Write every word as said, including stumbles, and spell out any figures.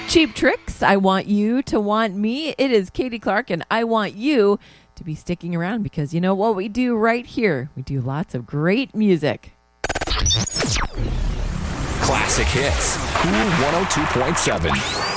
Cheap Tricks, I want you to want me. It is Katie Clark, and I want you to be sticking around because you know what we do right here? We do lots of great music. Classic hits. Cool one oh two point seven.